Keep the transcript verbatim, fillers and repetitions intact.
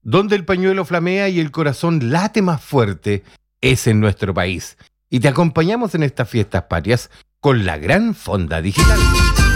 Donde el pañuelo flamea y el corazón late más fuerte es en nuestro país. Y te acompañamos en estas fiestas patrias con la gran Fonda Digital.